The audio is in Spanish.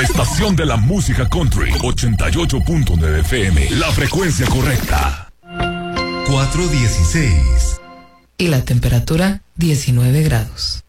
estación de la música country, 88.9 FM, la frecuencia correcta. 416. Y la temperatura, 19 grados.